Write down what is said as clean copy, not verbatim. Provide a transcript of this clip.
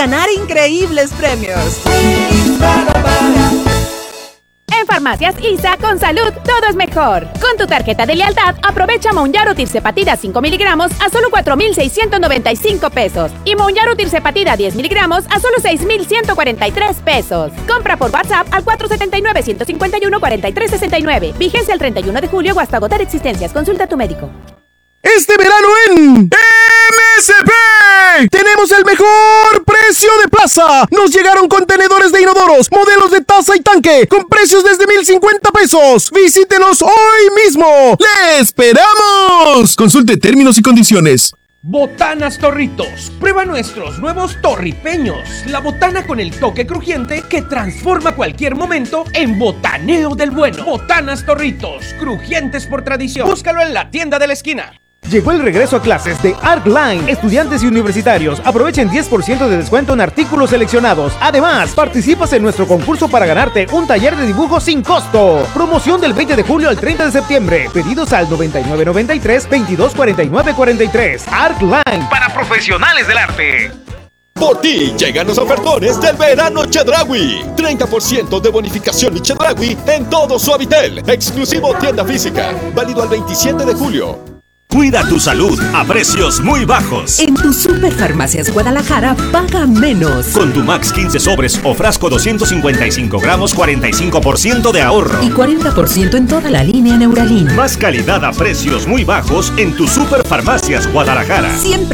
ganar increíbles premios. En Farmacias ISA, con salud, todo es mejor. Con tu tarjeta de lealtad, aprovecha Monjaro Tirzepatida 5 miligramos a solo 4,695 pesos. Y Monjaro Tirzepatida 10 miligramos a solo 6,143 pesos. Compra por WhatsApp al 479-151-4369. Vigencia el 31 de julio o hasta agotar existencias. Consulta a tu médico. Este verano en MSP tenemos el mejor precio de plaza. Nos llegaron contenedores de inodoros, modelos de taza y tanque, con precios desde 1,050 pesos. Visítenos hoy mismo. ¡Le esperamos! Consulte términos y condiciones. Botanas Torritos. Prueba nuestros nuevos torripeños. La botana con el toque crujiente que transforma cualquier momento en botaneo del bueno. Botanas Torritos, crujientes por tradición. Búscalo en la tienda de la esquina. Llegó el regreso a clases de ArcLine. Estudiantes y universitarios aprovechen 10% de descuento en artículos seleccionados. Además, participas en nuestro concurso para ganarte un taller de dibujo sin costo. Promoción del 20 de julio al 30 de septiembre. Pedidos al 9993-224943. ArcLine, para profesionales del arte. Por ti llegan los ofertones del verano Chedraui. 30% de bonificación y Chedraui en todo Suavitel. Exclusivo tienda física. Válido al 27 de julio. Cuida tu salud a precios muy bajos. En tu Superfarmacias Guadalajara, paga menos. Con tu Max 15 sobres o frasco 255 gramos, 45% de ahorro. Y 40% en toda la línea Neuralin. Más calidad a precios muy bajos en tu Superfarmacias Guadalajara. Siempre